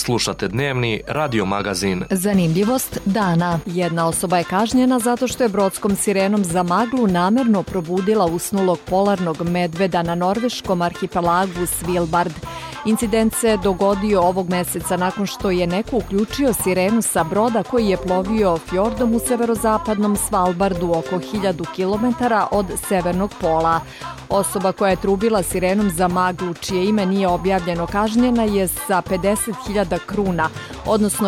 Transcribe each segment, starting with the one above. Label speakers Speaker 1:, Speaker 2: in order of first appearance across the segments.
Speaker 1: Slušate dnevni radio magazin.
Speaker 2: Zanimljivost dana. Jedna osoba je kažnjena zato što je brodskom sirenom za maglu namerno probudila usnulog polarnog medveda na norveškom arhipelagu Svilbard. Incident se dogodio ovog meseca nakon što je neko uključio sirenu sa broda koji je plovio fjordom u severozapadnom Svalbardu oko 1000 km od severnog pola. Osoba koja je trubila sirenom za maglu, čije ime nije objavljeno, kažnjena je sa 50.000 kruna, odnosno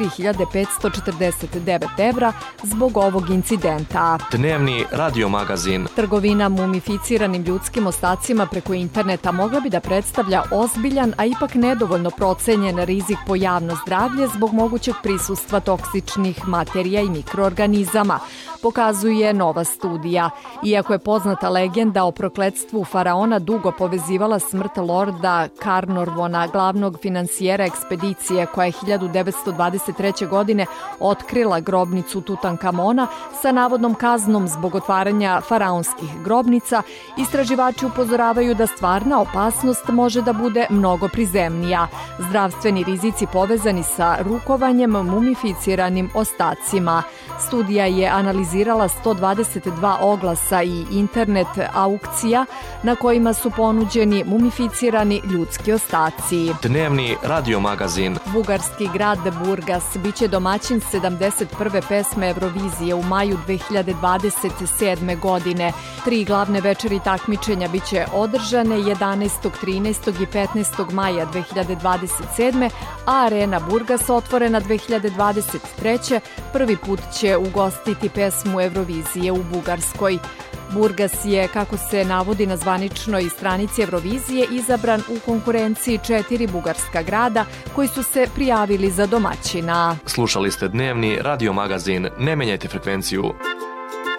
Speaker 2: 4.549 evra zbog ovog incidenta.
Speaker 1: Dnevni radio magazin.
Speaker 2: Trgovina mumificiranim ljudskim ostacima preko interneta mogla bi da predstavlja ozbiljan, a ipak nedovoljno procenjen rizik po javno zdravlje zbog mogućeg prisustva toksičnih materija i mikroorganizama, pokazuje nova studija. Iako je poznata legenda o prokletstvu faraona dugo povezivala smrt lorda Carnarvona, glavnog finansijera ekspedicije koja je 1923. godine otkrila grobnicu Tutankamona sa navodnom kaznom zbog otvaranja faraonskih grobnica, istraživači upozoravaju da stvarna opasnost može da bude mnogo prizemnija. Zdravstveni rizici povezani sa rukovanjem mumificiranim ostacima. Studija je analizirala 122 oglasa i internet aukcija na kojima su ponuđeni mumificirani ljudski ostaci.
Speaker 1: Dnevni radio magazin.
Speaker 2: Bugarski grad Burgas biće domaćin 71. pesme Eurovizije u maju 2027. godine. 3 glavne večeri takmičenja biće održane 11., 13. i 15. maja 2027. a Arena Burgas otvorena 2023. prvi put će ugostiti pesmu Eurovizije u Bugarskoj. Burgas je, kako se navodi na zvaničnoj stranici Eurovizije, izabran u konkurenciji 4 bugarska grada koji su se prijavili za domaćina.
Speaker 1: Slušali ste dnevni radio magazin. Ne menjajte frekvenciju.